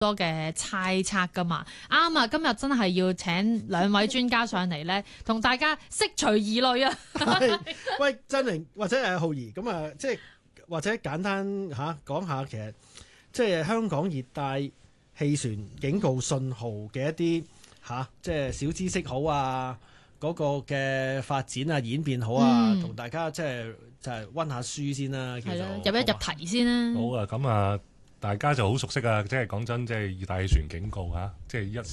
多嘅猜測噶嘛。啱啊，今日真係要請兩位專家上嚟咧，同大家釋除疑慮啊。 喂，振榮或者浩兒咁啊，即係或者簡單講下，其實即係香港熱帶氣旋警告信號嘅一啲即係小知識好啊，嗰個嘅發展啊演變好啊，同大家即係就係溫下書先啦。 係啦，入題先啦。 好啊，咁啊。大家就好熟悉啊！即係講真，即係熱帶氣旋警告即係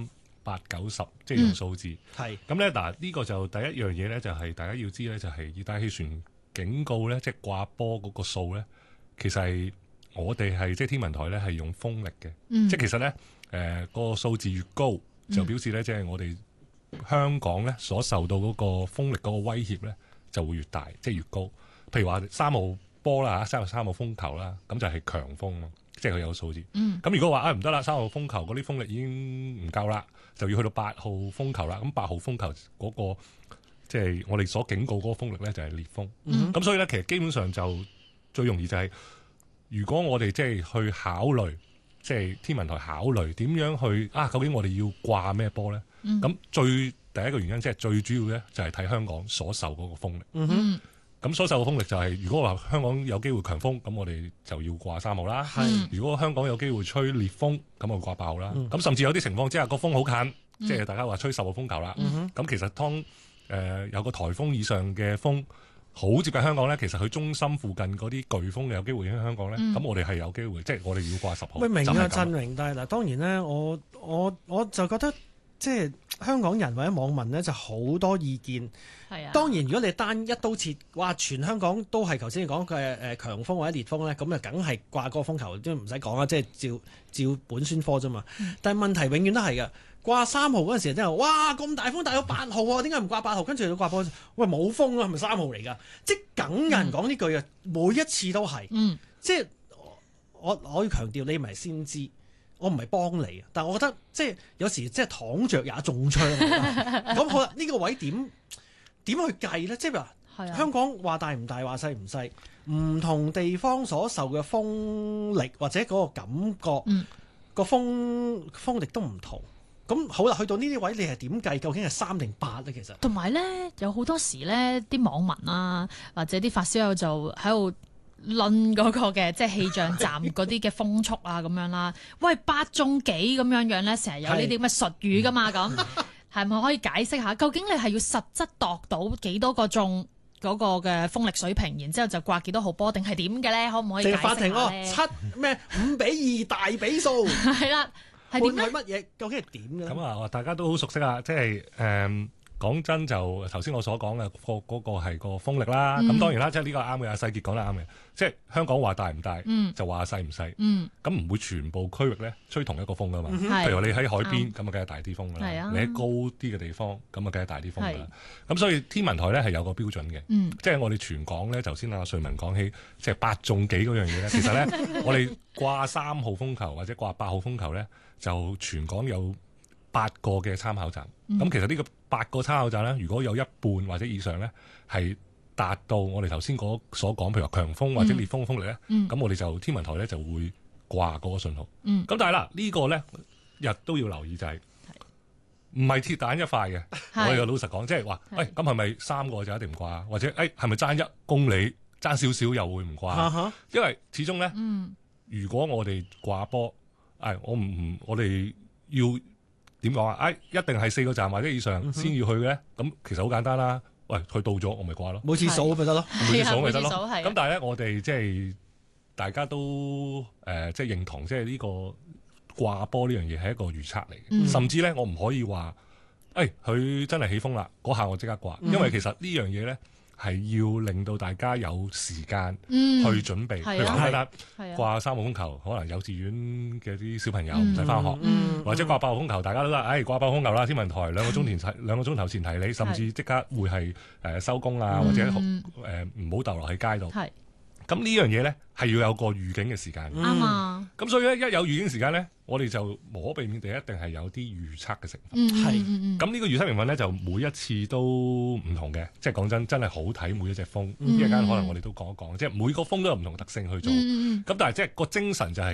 13890，即係用數字。係咁咧，嗱呢個就第一樣嘢咧，就係大家要知咧，就係熱帶氣旋警告咧，即係掛波嗰個數咧，其實係我哋係即係天文台咧係用風力嘅。即係其實咧個數字越高，就表示咧即係我哋香港咧所受到嗰個風力嗰個威脅咧就會越大，即係越高。譬如話3號波啦嚇，3號風球啦，咁就係強風咯。即係佢有個數字，咁如果話唔得啦，3號風球嗰啲風力已經唔夠啦，就要去到8號風球啦。咁8號風球嗰個即係我哋所警告嗰個風力咧，就係烈風。咁所以咧，其實基本上就最容易就係，如果我哋即係去考慮，即係天文台考慮點樣去究竟我哋要掛咩波咧？咁第一個原因即係最主要咧，就係睇香港所受嗰個風力。咁所受嘅風力就係，如果話香港有機會強風，咁我哋就要掛3號啦。如果香港有機會吹烈風，咁就掛8號啦。咁甚至有啲情況之下，個風好近，即係大家話吹10號風球啦。咁其實當有個颱風以上嘅風好接近香港咧，其實佢中心附近嗰啲颶風有機會影響香港咧。咁我哋係有機會，即係我哋要掛10號。 喂，明啊，振榮，但係嗱，當然咧，我就覺得。即係香港人或者網民咧就好多意見。係啊，當然如果你單一刀切，話全香港都係頭先你講嘅強風或者烈風咧，咁就梗係掛個風球，都唔使講啦，即係照本宣科啫嘛。但係問題永遠都係嘅，掛3號嗰陣時真係哇咁大風大到8號喎，點解唔掛8號？跟住就掛波，喂冇風啊，係咪3號嚟㗎？即係梗有人講呢句啊，每一次都係。即係我要強調，你唔係先知。我唔係幫你，但係我覺得即係有時即係躺着也中槍。咁好啦，呢個位點去計咧？即係話香港話大唔大，話細唔細，唔同地方所受嘅風力或者嗰個感覺，個風力都唔同。咁好啦，去到呢啲位，你係點計？究竟係3定8咧？其實同埋咧，有好多時咧，啲網民啊，或者啲發燒友就喺度論嗰個嘅即係氣象站嗰啲嘅風速啊咁樣啦，喂8中幾咁樣咧，成日有呢啲咁嘅術語噶嘛，咁係咪可以解釋下？究竟你係要實質度到幾多個中嗰個嘅風力水平，然之後就掛幾多號波，定係點嘅咧？可唔可以解釋下咧？法庭7:5大比數係啦，係點咧？乜嘢？究竟係點嘅？ 咁啊，大家都好熟悉啊，即係講真就頭先我所講嘅嗰個係個風力啦，咁當然啦，即係呢個啱嘅，阿世傑講得啱嘅，即係香港話大唔大，就話細唔細，咁唔會全部區域咧吹同一個風噶嘛。譬如你喺海邊，咁啊梗係大啲風噶啦，你喺高啲嘅地方，咁啊梗係大啲風噶啦。咁所以天文台咧係有個標準嘅，即係我哋全港咧，頭先阿瑞文講起即係8中幾嗰樣嘢咧，其實咧我哋掛3號風球或者掛8號風球咧，就全港有8個嘅參考站。咁其實呢個8個參考站咧，如果有一半或者以上咧，係達到我哋頭先所講，譬如話強風或者烈風嘅風力咧，咁我哋就天文台咧就會掛嗰個信號。咁但係啦，呢個咧日都要留意就係唔係鐵蛋一塊嘅。我哋又老實講，即係話，咁係咪3個就一定唔掛？或者係咪爭1公里爭少少又會唔掛？因為始終咧，如果我哋掛波，我哋要點講啊？一定係4個站或者以上先要去嘅，咁其實好簡單啦。喂，佢到咗，我咪掛咯。每次數咪得咯，每次數咪得咯。咁但係咧，我哋即係大家都即係認同，即係呢個掛波呢樣嘢係一個預測嚟嘅。甚至咧，我唔可以話，佢真係起風啦，嗰下我即刻掛，因為其實呢樣嘢咧係要令到大家有時間去準備。譬如話啦，掛3號風球，可能幼稚園嘅啲小朋友唔使翻學，或者掛8號風球，大家都話，掛8號風球啦，天文台2個鐘頭前提你，甚至即刻會係收工啊，或者唔好逗留喺街度。咁呢樣嘢咧係要有個預警嘅時間。 啱啊！ 咁所以咧，一有預警時間咧，我哋就無可避免地一定係有啲預測嘅成分。咁呢個預測成分咧，就每一次都唔同嘅。即係講真係好睇每一隻風。一陣間可能我哋都講一講，即係每個風都有唔同特性去做。咁但係即係個精神就係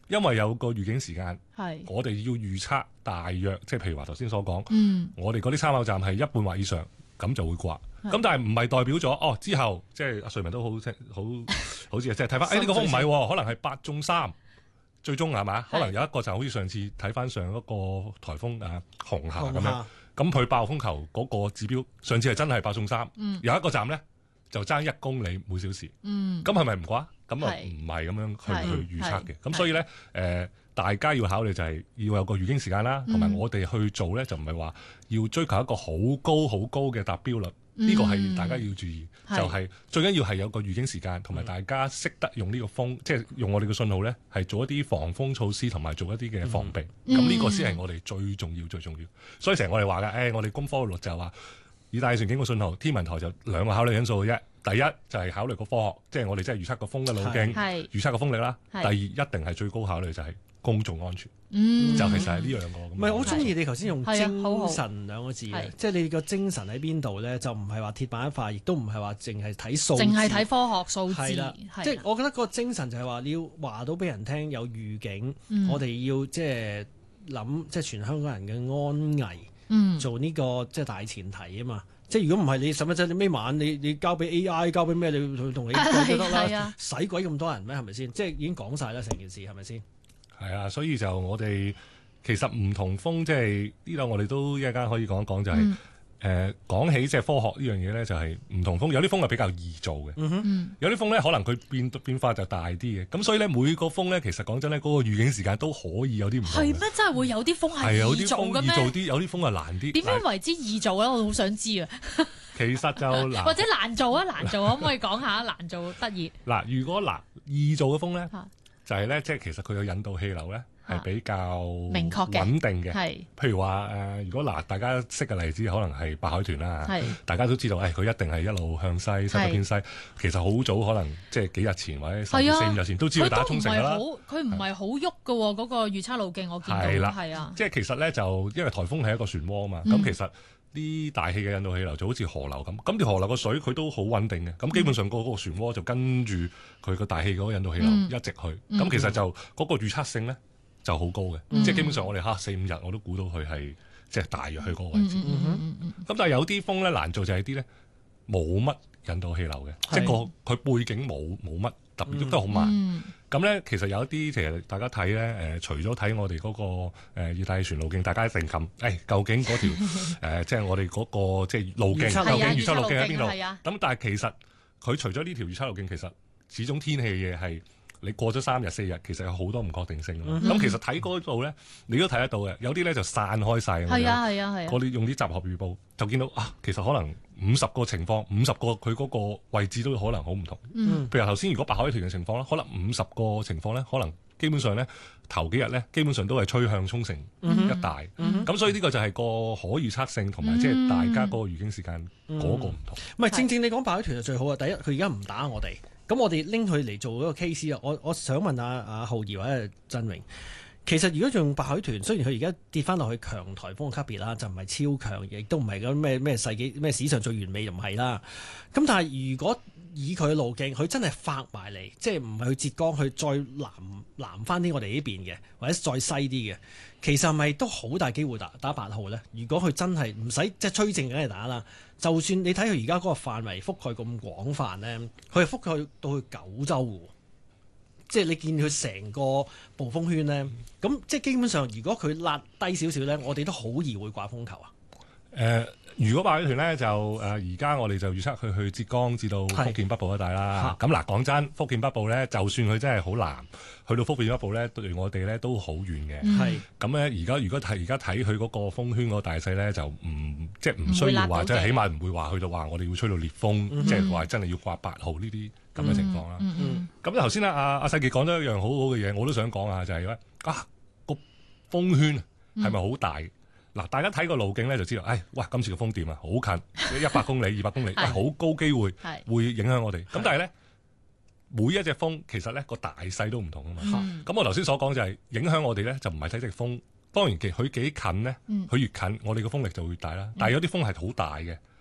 因為有個預警時間，我哋要預測大約，即係譬如話頭先所講，我哋嗰啲參考站係一半或以上，咁就會掛。咁但係唔係代表咗之後，即係阿瑞文都好似即係睇翻，呢個風唔係，可能係8中3，最終係嘛？可能有一個就好似上次睇翻上一個颱風紅霞咁樣，咁佢爆風球嗰個指標上次係真係8中3，有一個站咧就爭1公里每小時，咁係咪唔掛？咁啊唔係咁樣去預測嘅。咁所以咧大家要考慮就係要有個預警時間啦，同埋我哋去做咧就唔係話要追求一個好高嘅達標率，呢個係大家要注意，就係最緊要係有個預警時間，同埋大家識得用呢個風，即係用我哋嘅信號咧，係做一啲防風措施，同埋做一啲嘅防備。咁呢個先係我哋最重要。所以成日我哋話嘅，我哋攻科律就係話，以大氣旋警告信號，天文台就2個考慮因素嘅啫。第一就係考慮個科學，即係我哋真係預測個風嘅路徑，預測個風力啦。第二一定係最高考慮就係公眾安全，就其實係呢兩個。唔係，我中意你頭先用精神兩個字嘅，即係你個精神喺邊度咧？就唔係話鐵板一塊，亦都唔係話淨係睇數字， 淨係睇科學數字。係啦， 即係我覺得個精神就係話你要話到俾人聽有預警，我哋要即係諗即係全香港人嘅安危，做呢個即係大前提啊嘛。即係如果唔係你使乜啫？你咩晚你交俾 AI 交俾咩？你同你計就得啦，使鬼咁多人咩？係咪先？即係已經講晒啦，成件事係咪先？ 係啊，所以就我哋其實唔同風，即係呢度我哋都一陣間可以講一講，就係講起即係科學呢樣嘢咧，就係唔同風，有啲風係比較易做嘅，有啲風咧可能佢變化就大啲嘅，咁所以咧每個風咧其實講真咧，嗰個預警時間都可以有啲唔同。係咩？真係會有啲風係易做嘅咩？ 易做啲，有啲風係難啲。 點樣為之易做咧？我好想知啊！ 其實就難， 或者難做啊，可唔可以講下難做得意？ 嗱，如果易做嘅風咧，就係咧，即係其實佢有引導氣流咧。係比較明確嘅、 穩定嘅，譬如話如果大家識嘅例子可能係白海豚啦，大家都知道，佢一定係一路向西，西北偏西。其實好早可能即係幾日前或者甚至4-5日前都知道打沖繩啦。 佢唔係好喐嘅喎，嗰個預測路徑我見到係啊。 即係其實咧就因為颱風係一個漩渦啊嘛，咁其實啲大氣嘅引導氣流就好似河流咁，咁條河流個水佢都好穩定嘅，咁基本上嗰個漩渦就跟住佢個大氣嗰個引導氣流一直去，咁其實就嗰個預測性咧就好高嘅，即係基本上我哋4-5日我都估到佢係即係大約去嗰個位置。咁但係有啲風咧難做就係啲咧冇乜引導氣流嘅，即係佢背景冇乜特別喐得好慢。咁咧其實有一啲其實大家睇咧除咗睇我哋嗰個熱帶氣旋路徑，大家一定撳究竟嗰條即係我哋嗰個即係路徑，究竟預測路徑喺邊度？咁但係其實佢除咗呢條預測路徑，其實始終天氣嘅嘢係。你過咗3日4日，其實有好多唔確定性。咁其實睇嗰度咧，你都睇得到嘅。有啲咧就散開晒。係啊。我哋用啲集合預報就見到其實可能50個情況，50個佢嗰個位置都可能好唔同。譬如頭先如果白海豚嘅情況啦，可能50個情況咧，可能基本上咧頭幾日咧，基本上都係吹向沖繩一帶。咁所以呢個就係個可預測性同埋即係大家嗰個預警時間嗰個唔同。 唔係正你講白海豚就最好啊！第一，佢而家唔打我哋。咁我哋拎佢嚟做嗰個 case 啊！我想問阿浩儀或者振榮，其實如果用白海豚，雖然佢而家跌翻落去強颱風級別啦，就唔係超強，亦都唔係嗰咩世紀咩史上最完美，就唔係啦。咁但係如果以佢嘅路徑，佢真係發埋嚟，即係唔係去浙江，去再南翻啲我哋呢邊嘅，或者再西啲嘅，其實係咪都好大機會打8號咧？如果佢真係唔使即係吹正梗係打啦，就算你睇佢而家嗰個範圍覆蓋咁廣泛咧，佢係覆蓋到去九州嘅，即係你見佢成個暴風圈咧，咁即係基本上如果佢拉低少少咧，我哋都好易會掛風球啊。 如果白海豚咧就而家我哋就預測佢去浙江至到福建北部一帶啦。咁嗱，講真，福建北部咧，就算佢真係好南，去到福建北部咧，對我哋咧都好遠嘅。咁咧，如果睇佢嗰個風圈嗰個大細咧，就即係唔需要話，即係起碼唔會話去到話我哋要吹到烈風，即係話真係要掛8號呢啲咁嘅情況啦。咁頭先咧，阿世傑講咗一樣好好嘅嘢，我都想講下，就係咧個風圈係咪好大？嗱，大家睇個路徑咧就知道，哇！今次個風點啊，好近100公里、200公里，好高機會會影響我哋。咁但係咧，每一隻風其實咧個大細都唔同啊嘛。咁我頭先所講就係影響我哋咧，就唔係睇隻風。當然佢幾近咧，佢越近，我哋個風力就會大啦。但係有啲風係好大嘅，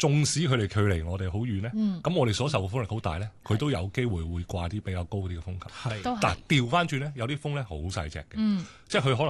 縱使佢哋距離我哋好遠咧，咁我哋所受嘅風力好大咧，佢都有機會會掛啲比較高啲嘅風球。 係， 但調翻轉咧，有啲風咧好細隻嘅，即係佢可能